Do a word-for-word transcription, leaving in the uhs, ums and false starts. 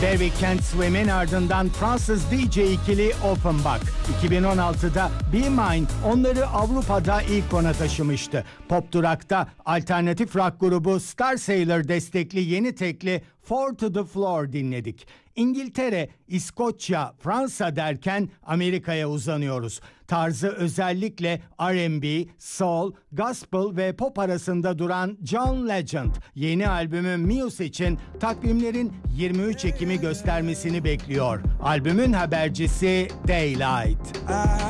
Barry Can't Swim'in ardından Fransız D J ikili Offenbach. iki bin on altıda Be Mine onları Avrupa'da ilk kona taşımıştı. Pop Durak'ta alternatif rock grubu Starsailor destekli yeni tekli Four to the Floor dinledik. İngiltere, İskoçya, Fransa derken Amerika'ya uzanıyoruz. Tarzı özellikle R and B, soul, gospel ve pop arasında duran John Legend yeni albümü Muse için takvimlerin yirmi üç Ekim'i göstermesini bekliyor. Albümün habercisi Daylight.